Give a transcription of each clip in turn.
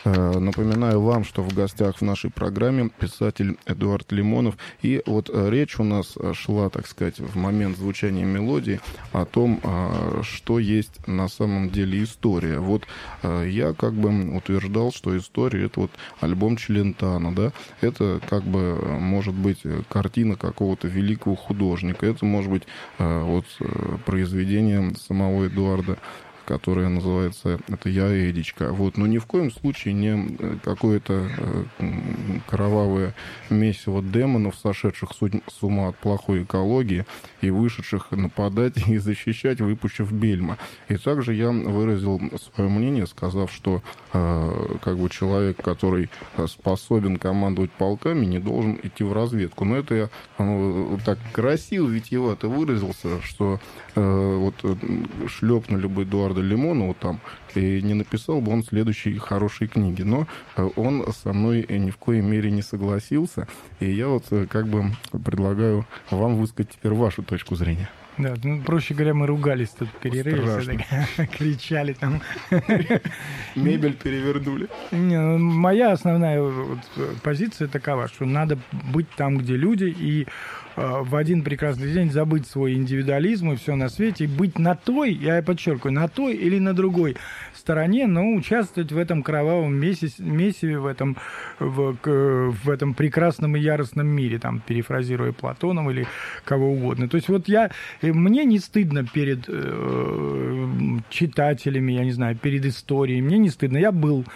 Напоминаю вам, что в гостях в нашей программе писатель Эдуард Лимонов. И вот речь у нас шла, так сказать, в момент звучания мелодии о том, что есть на самом деле история. Вот я как бы утверждал, что история — это вот альбом Челентано, да? Это как бы может быть картина какого-то великого художника. Это может быть вот произведение самого Эдуарда, которая называется «Это я, Эдичка». Вот. Но ни в коем случае не какое-то кровавое месиво демонов, сошедших с ума от плохой экологии и вышедших нападать и защищать, выпущив бельма. И также я выразил свое мнение, сказав, что как бы человек, который способен командовать полками, не должен идти в разведку. Но это я так красиво, витиевато выразился, что вот шлепнули бы Эдуарда Лимонова там, и не написал бы он следующие хорошие книги. Но он со мной ни в коей мере не согласился. И я вот как бы предлагаю вам высказать теперь вашу точку зрения. Да, ну, проще говоря, мы ругались тут в перерыве, кричали там. Мебель перевернули. Моя основная позиция такова, что надо быть там, где люди, и в один прекрасный день забыть свой индивидуализм и все на свете, и быть на той, я подчеркиваю, на той или на другой стороне, но участвовать в этом кровавом месиве, в этом прекрасном и яростном мире, там, перефразируя Платонова или кого угодно. То есть вот мне не стыдно перед читателями, я не знаю, перед историей, мне не стыдно. Я был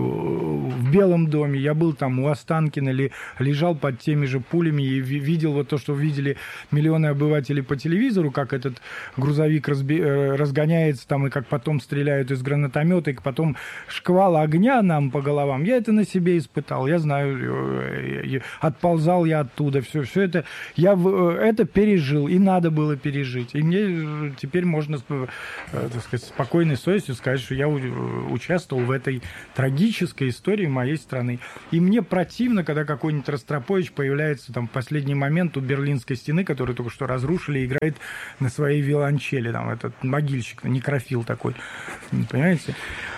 в Белом доме, я был там у Останкина, лежал под теми же пулями и видел вот то, что видели миллионы обывателей по телевизору, как этот грузовик разгоняется там, и как потом стреляют из гранатомета, и потом шквал огня нам по головам. Я это на себе испытал, я знаю, отползал я оттуда, все это, я это пережил, и надо было пережить. И мне теперь можно, так сказать, спокойной совестью сказать, что я участвовал в этой трагедии, истории моей страны. И мне противно, когда какой-нибудь Ростропович появляется там в последний момент у Берлинской стены, которую только что разрушили, и играет на своей виолончели. Там этот могильщик, некрофил такой. Понимаете?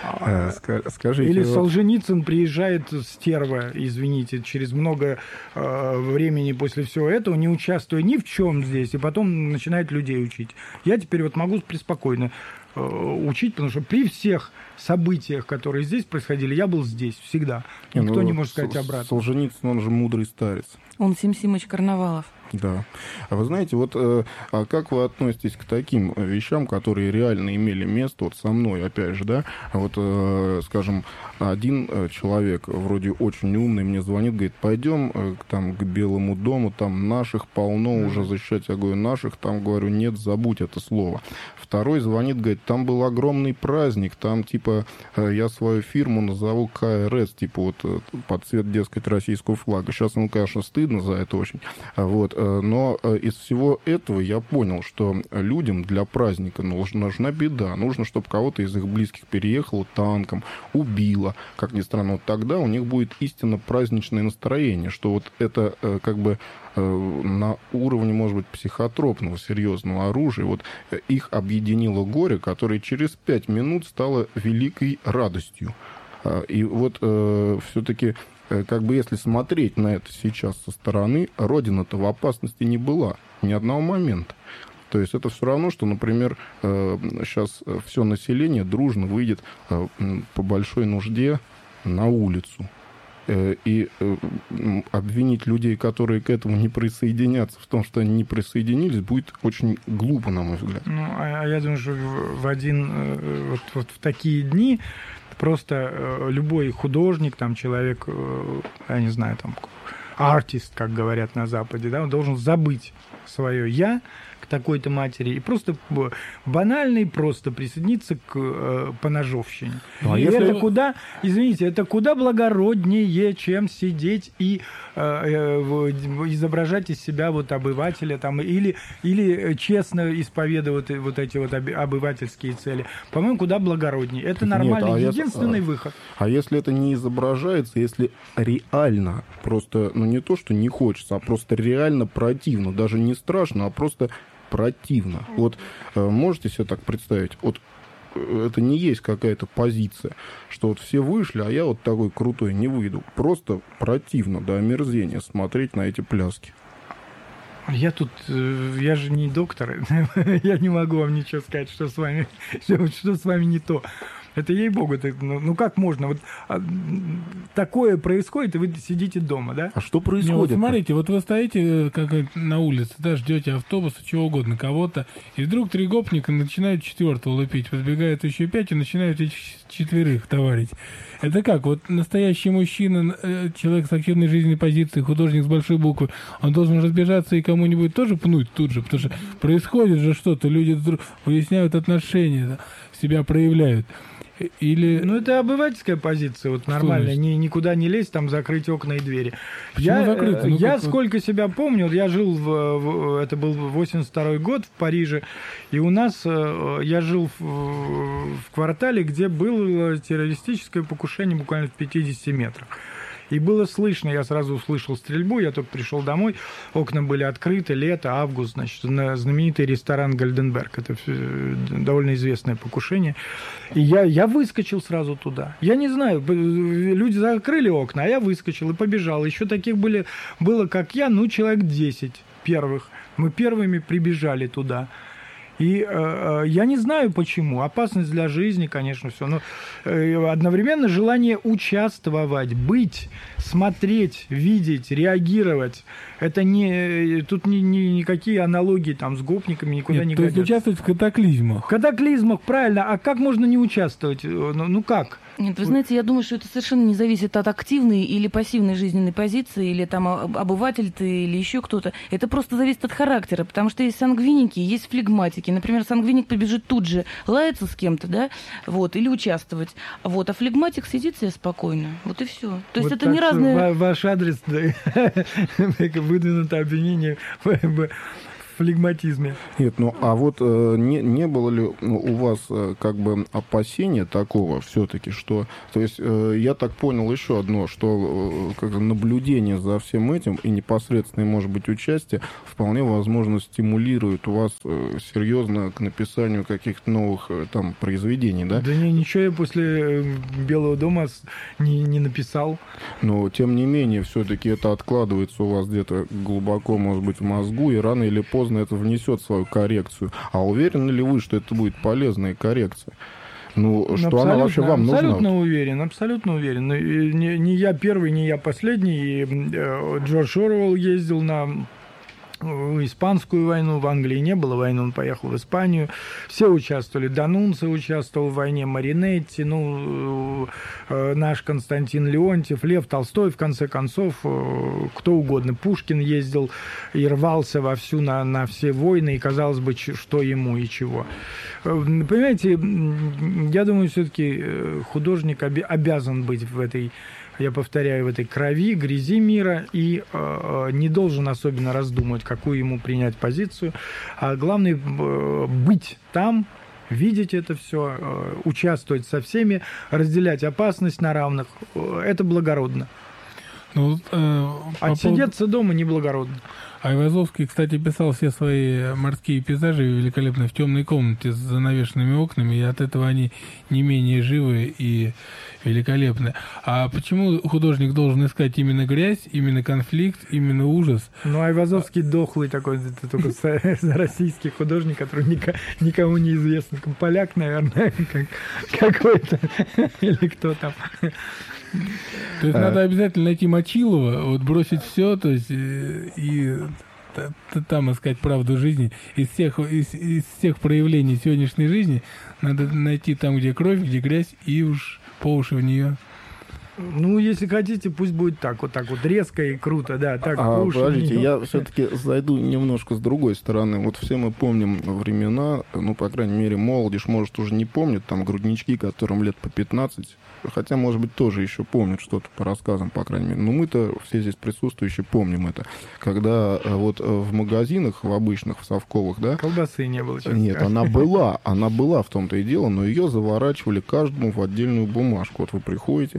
Скажите, или Солженицын приезжает, стерва, извините, через много времени после всего этого, не участвуя ни в чем здесь, и потом начинает людей учить. Я теперь вот могу преспокойно учить, потому что при всех событиях, которые здесь происходили, я был здесь всегда. Никто не может сказать обратно. Солженицын, он же мудрый старец. Он Сим Симыч Карнавалов. Да. А вы знаете, вот а как вы относитесь к таким вещам, которые реально имели место, вот со мной, опять же, да, вот, скажем, один человек, вроде очень умный, мне звонит, говорит, пойдем там к Белому дому, там наших полно уже защищать. Я говорю, наших, там, говорю, нет, забудь это слово. Второй звонит, говорит, там был огромный праздник, там, типа, я свою фирму назову КРС, типа, вот, под цвет, дескать, российского флага. Сейчас ему, конечно, стыдно за это очень, вот, но из всего этого я понял, что людям для праздника нужна беда. Нужно, чтобы кого-то из их близких переехало танком, убило. Как ни странно, вот тогда у них будет истинно праздничное настроение, что вот это как бы на уровне, может быть, психотропного, серьезного оружия, вот их объединило горе, которое через 5 минут стало великой радостью. И вот все-таки, как бы если смотреть на это сейчас со стороны, Родина-то в опасности не была ни одного момента. То есть это все равно, что, например, сейчас все население дружно выйдет по большой нужде на улицу. И обвинить людей, которые к этому не присоединятся, в том, что они не присоединились, будет очень глупо, на мой взгляд. Ну, а я думаю, что вот в такие дни просто любой художник, там, человек, я не знаю, там, артист, как говорят на Западе, да, он должен забыть свое «я» к такой-то матери и просто банально просто присоединиться к поножовщине. А и если... это куда, извините, это куда благороднее, чем сидеть и изображать из себя вот обывателя там, или честно исповедовать вот эти вот обывательские цели. По-моему, куда благороднее. Это нормальный, единственный выход. А если это не изображается, если реально просто, ну не то, что не хочется, а просто реально противно, даже не страшно, а просто противно. Вот можете себе так представить? Вот это не есть какая-то позиция, что вот все вышли, а я вот такой крутой не выйду. Просто противно до омерзения смотреть на эти пляски. Я же не доктор, я не могу вам ничего сказать, что с вами не то. Это ей-богу, ну как можно? Вот такое происходит, и вы сидите дома, да? А что происходит? Не, вот смотрите, вот вы стоите как на улице, да, ждете автобуса, чего угодно, кого-то, и вдруг 3 гопника начинают 4-го лупить, подбегают еще 5 и начинают этих 4 товарить. Это как? Вот настоящий мужчина, человек с активной жизненной позицией, художник с большой буквы, он должен разбежаться и кому-нибудь тоже пнуть тут же, потому что происходит же что-то, люди выясняют отношения, да, себя проявляют. Или... Ну, это обывательская позиция, вот нормально, никуда не лезть, там закрыть окна и двери. Я сколько себя помню, я жил, это был 82-й год в Париже, и у нас, я жил в квартале, где было террористическое покушение буквально в 50 метрах. И было слышно, я сразу услышал стрельбу, я только пришел домой, окна были открыты, лето, август, значит, на знаменитый ресторан «Гольденберг». Это довольно известное покушение. И я выскочил сразу туда. Я не знаю, люди закрыли окна, а я выскочил и побежал. Еще таких было, как я, человек 10 первых. Мы первыми прибежали туда. И я не знаю почему. Опасность для жизни, конечно, все. Но одновременно желание участвовать, быть, смотреть, видеть, реагировать. Это тут никакие аналогии там с гопниками никуда не годятся. То есть участвовать в катаклизмах. В катаклизмах, правильно. А как можно не участвовать? Ну как? Нет, вы знаете, я думаю, что это совершенно не зависит от активной или пассивной жизненной позиции, или там обыватель ты, или еще кто-то. Это просто зависит от характера, потому что есть сангвиники, есть флегматики. Например, сангвиник побежит тут же лаяться с кем-то, да, вот, или участвовать. Вот, а флегматик сидит себе спокойно. Вот и все. То есть вот это не разные... Ваш адрес, выдвинуто обвинение в флегматизме. Нет, а вот не было ли у вас как бы опасения такого все-таки, что... То есть я так понял еще одно, что как наблюдение за всем этим и непосредственное, может быть, участие вполне возможно стимулирует у вас серьезно к написанию каких-то новых там произведений, да? Да ничего я после «Белого дома» не написал. Но, тем не менее, все-таки это откладывается у вас где-то глубоко, может быть, в мозгу, и рано или поздно это внесет свою коррекцию. А уверены ли вы, что это будет полезная коррекция? Что она вообще вам нужна? Абсолютно уверен. Не я первый, не я последний. И Джордж Оруэлл ездил на испанскую войну, в Англии не было войны, он поехал в Испанию. Все участвовали. Данунци участвовал в войне, Маринетти, наш Константин Леонтьев, Лев Толстой, в конце концов, кто угодно. Пушкин ездил и рвался вовсю на все войны, и казалось бы, что ему и чего. Понимаете, я думаю, все-таки художник обязан быть в этой, я повторяю, в этой крови, грязи мира и не должен особенно раздумывать, какую ему принять позицию. А главное быть там, видеть это все, участвовать со всеми, разделять опасность на равных. Это благородно. Отсидеться дома неблагородно. Айвазовский, кстати, писал все свои морские пейзажи великолепно в темной комнате с занавешенными окнами, и от этого они не менее живы и великолепны. А почему художник должен искать именно грязь, именно конфликт, именно ужас? Айвазовский дохлый такой, это только российский художник, который никому не известен. Поляк, наверное, какой-то, или кто там. То есть надо обязательно найти Мочилова, вот бросить все, то есть и там искать правду жизни. Из всех проявлений сегодняшней жизни надо найти там, где кровь, где грязь, и уж по уши в нее. Если хотите, пусть будет так вот резко и круто, да. Так, подождите, я все-таки зайду немножко с другой стороны. Вот все мы помним времена, по крайней мере, молодежь, может, уже не помнит, там, груднички, которым лет по 15, хотя, может быть, тоже еще помнят что-то по рассказам, по крайней мере. Но мы-то все здесь присутствующие помним это. Когда вот в магазинах, в обычных, в совковых, да... Колбасы не было. Нет, она была в том-то и дело, но ее заворачивали каждому в отдельную бумажку. Вот вы приходите и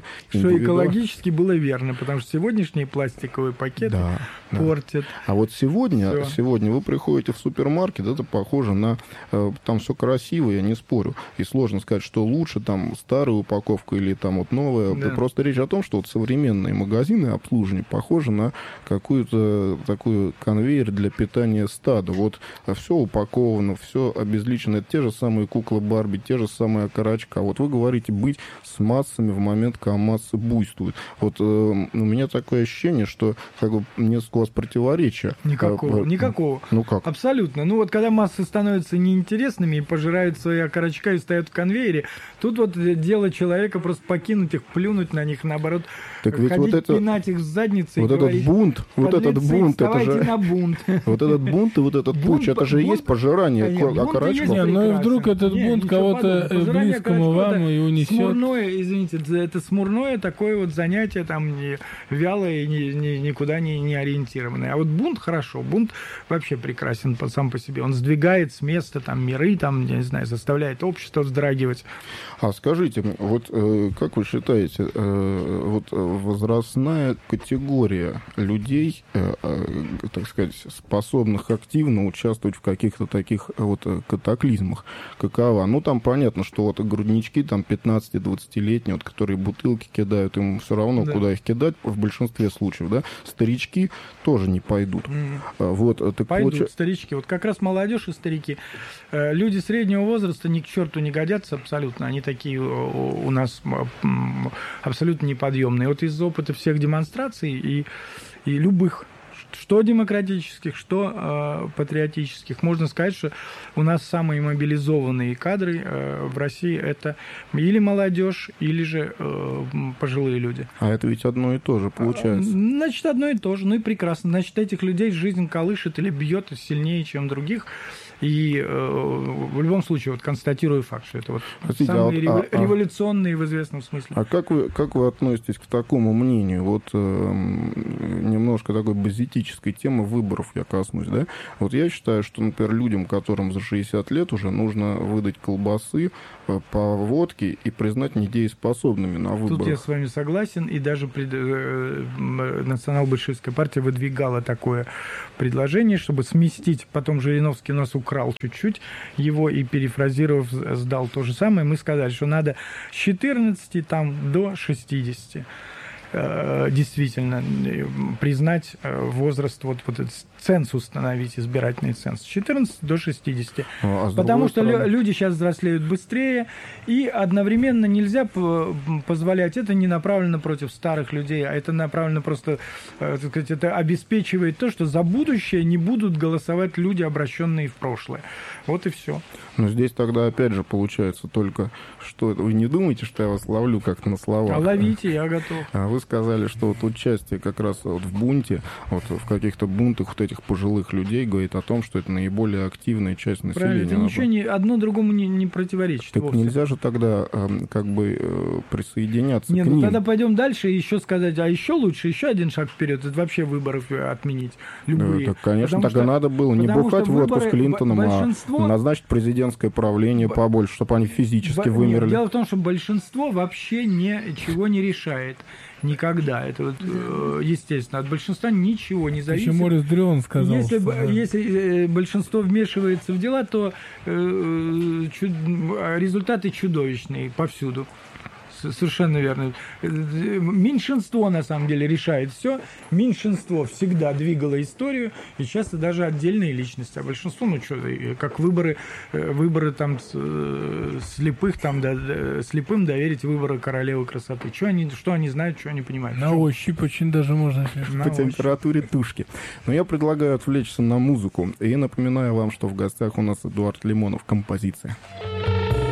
что экологически было верно, потому что сегодняшние пластиковые пакеты портят. А вот сегодня вы приходите в супермаркет, это похоже на... Там все красиво, я не спорю. И сложно сказать, что лучше, там, старая упаковка или там вот новая. Да. Просто речь о том, что вот современные магазины обслуживания похожи на какую-то такую конвейер для питания стада. Вот все упаковано, все обезличено. Это те же самые куклы Барби, те же самые окорочка. Вот вы говорите, быть с массами в момент, когда массы буйствуют. Вот у меня такое ощущение, что как бы несколько у вас противоречия. Никакого. Ну как? Абсолютно. Ну вот когда массы становятся неинтересными и пожирают свои окорочка и стоят в конвейере, тут вот дело человека просто покинуть их, плюнуть на них, наоборот, так ведь ходить, вот это, пинать их с задницы вот и этот говорить, бунт, это же... на бунт. Вот этот бунт и вот этот путь, это же и есть пожирание окорочков. Ну и вдруг этот бунт кого-то близкому вам и унесет. Смурное, извините, это смурное такое вот занятие, там, вялое и никуда не ориентированное. А вот бунт хорошо, бунт вообще прекрасен сам по себе. Он сдвигает с места там миры, там, я не знаю, заставляет общество вздрагивать. А скажите, вот как вы считаете, вот возрастная категория людей, так сказать, способных активно участвовать в каких-то таких вот катаклизмах, какова? Ну, там понятно, что вот груднички, там 15-20-летние, вот, которые бутылки кидают, им все равно, куда их кидать, в большинстве случаев, да? Старички тоже не пойдут. Вот, так пойдут старички. Вот как раз молодежь и старики. Люди среднего возраста ни к черту не годятся абсолютно. Они такие у нас абсолютно неподъемные. Вот из опыта всех демонстраций и любых, что демократических, что патриотических, можно сказать, что у нас самые мобилизованные кадры в России — это или молодежь, или же пожилые люди. А это ведь одно и то же получается. Значит, одно и то же. Ну и прекрасно. Значит, этих людей жизнь колышет или бьет сильнее, чем других. И в любом случае, вот констатирую факт, что это вот самые революционные в известном смысле. А как вы относитесь к такому мнению? Вот немножко такой базитической темы выборов я коснусь, да? Вот я считаю, что, например, людям, которым за 60 лет уже нужно выдать колбасы по водке и признать недееспособными на выборах. Тут я с вами согласен, и даже национал-большевистская партия выдвигала такое предложение, чтобы сместить, потом Жириновский у нас украл чуть-чуть его и, перефразировав, сдал то же самое. Мы сказали, что надо с 14 там, до 60 действительно признать возраст, вот этот ценз установить, избирательный ценз, с 14 до 60. Потому что люди сейчас взрослеют быстрее, и одновременно нельзя позволять, это не направлено против старых людей, а это направлено просто, так сказать, это обеспечивает то, что за будущее не будут голосовать люди, обращенные в прошлое. Вот и все. Но здесь тогда опять же получается только, что вы не думаете, что я вас ловлю как-то на словах? А ловите, я готов. А вы сказали, что вот участие как раз вот в бунте, вот в каких-то бунтах вот этих пожилых людей говорит о том, что это наиболее активная часть населения. Правильно, это ничего одно другому не противоречит. Так вовсе. Нельзя же тогда как бы присоединяться к ним. Ну тогда пойдем дальше и еще сказать, а еще лучше, еще один шаг вперед, это вообще выборы отменить. Любые. Да, так, конечно, тогда надо было не бухать водку с Клинтоном, а назначить президентское правление побольше, чтобы они физически вымерли. Нет, дело в том, что большинство вообще ничего не решает. Никогда. Это вот, естественно, от большинства ничего не зависит. Еще Морис Дрён сказал. Если большинство вмешивается в дела, то результаты чудовищные повсюду. Совершенно верно. Меньшинство, на самом деле, решает все. Меньшинство всегда двигало историю, и часто даже отдельные личности. А большинство, ну что, как выборы там слепых, там, слепым доверить выборы королевы красоты. Что они знают, что они понимают. На ощупь очень даже можно. По температуре тушки. Но я предлагаю отвлечься на музыку. И напоминаю вам, что в гостях у нас Эдуард Лимонов. Композиция.